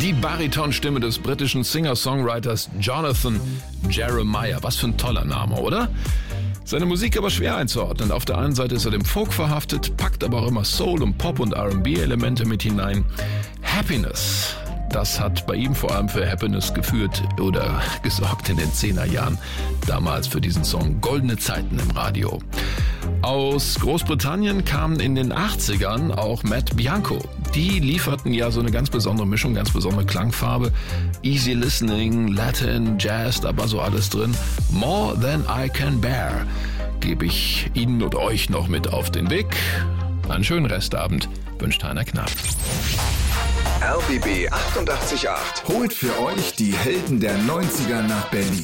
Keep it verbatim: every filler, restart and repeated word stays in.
Die Baritonstimme des britischen Singer-Songwriters Jonathan Jeremiah. Was für ein toller Name, oder? Seine Musik aber schwer einzuordnen. Auf der einen Seite ist er dem Folk verhaftet, packt aber auch immer Soul und Pop und R and B-Elemente mit hinein. Happiness, das hat bei ihm vor allem für Happiness geführt oder gesorgt in den Zehnerjahren. Damals für diesen Song Goldene Zeiten im Radio. Aus Großbritannien kamen in den achtzigern auch Matt Bianco. Die lieferten ja so eine ganz besondere Mischung, ganz besondere Klangfarbe. Easy Listening, Latin, Jazz, da war so alles drin. More Than I Can Bear gebe ich Ihnen und euch noch mit auf den Weg. Einen schönen Restabend wünscht Heiner Knapp. R B B achtundachtzig Komma acht holt für euch die Helden der neunziger nach Berlin.